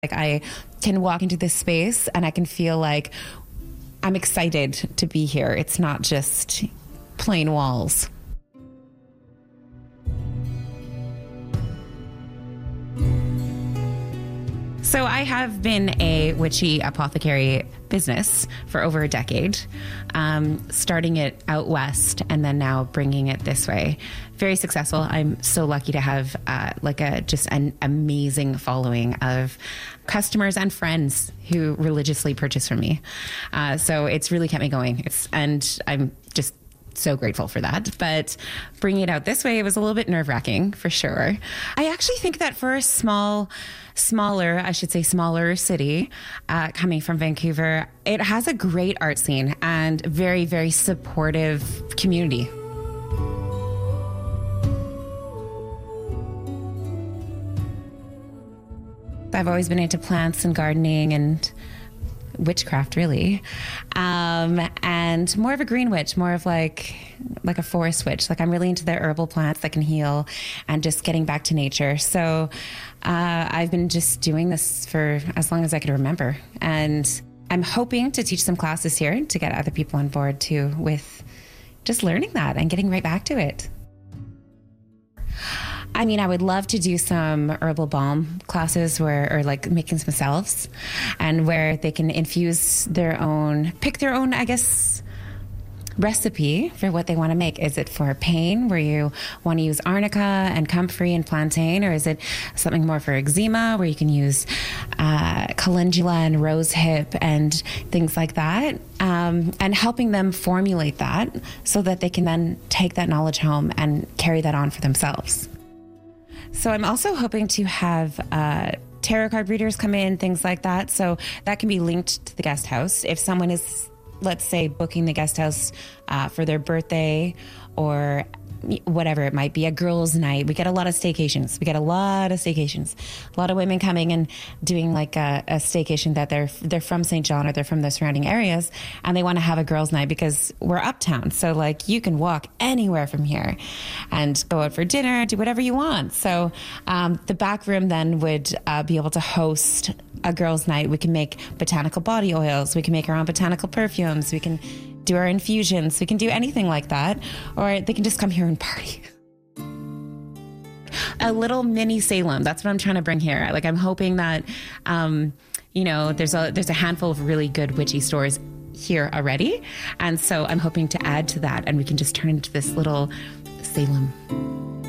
Like I can walk into this space and I can feel like I'm excited to be here. It's not just plain walls. So I have been a witchy apothecary business for over a decade, starting it out west and then now bringing it this way. Very successful. I'm so lucky to have just an amazing following of customers and friends who religiously purchase from me. So it's really kept me going. And I'm just so grateful for that. But bringing it out this way, it was a little bit nerve-wracking for sure. I actually think that for a smaller city, coming from Vancouver, it has a great art scene and very, very supportive community. I've always been into plants and gardening and witchcraft, really, and more of a green witch, more of like a forest witch. Like I'm really into the herbal plants that can heal and just getting back to nature. So I've been just doing this for as long as I could remember, and I'm hoping to teach some classes here to get other people on board too with just learning that and getting right back to it. I mean, I would love to do some herbal balm classes or like making some salves, and where they can infuse pick their own, I guess, recipe for what they want to make. Is it for pain, where you want to use arnica and comfrey and plantain, or is it something more for eczema, where you can use calendula and rosehip and things like that, and helping them formulate that so that they can then take that knowledge home and carry that on for themselves. So I'm also hoping to have tarot card readers come in, things like that. So that can be linked to the guest house. If someone is, let's say, booking the guest house for their birthday or whatever it might be, a girls' night. We get a lot of staycations. A lot of women coming and doing like a staycation that they're from St. John or they're from the surrounding areas, and they want to have a girls' night because we're uptown. So like you can walk anywhere from here and go out for dinner, do whatever you want. So the back room then would be able to host a girls' night. We can make botanical body oils. We can make our own botanical perfumes. We can do our infusions. We can do anything like that, or they can just come here and party. A little mini Salem. That's what I'm trying to bring here. Like I'm hoping that, there's a handful of really good witchy stores here already. And so I'm hoping to add to that, and we can just turn into this little Salem.